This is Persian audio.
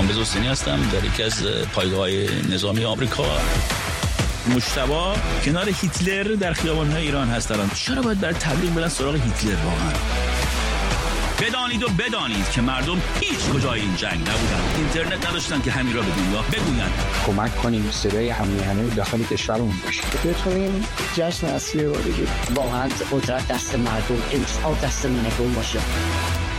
کامبیز حسینی هستم در یکی از پایگاه‌های نظامی آمریکا. مجتبی کنار هیتلر در خیابان‌های ایران هستن. چرا باید برای تبلیغ برن سراغ هیتلر واقعا؟ بدانید و بدانید که مردم هیچ کجای این جنگ نبودن، اینترنت نداشتن که همین را به دنیا بگویند. کمک کنیم صدای همه داخل کشورمون باشه، بتونیم جشن اصلی رو بگیریم. واقعا قدرت دست مردم، انتخاب دست مردم باشه.